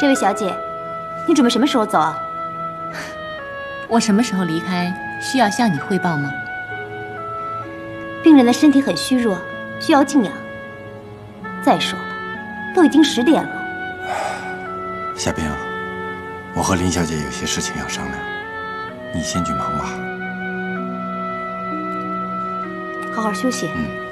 这位小姐，你准备什么时候走啊？ 我什么时候离开，需要向你汇报吗？ 病人的身体很虚弱，需要静养。再说了，都已经10点了。 夏冰，我和林小姐有些事情要商量，你先去忙吧。 好好休息。 嗯。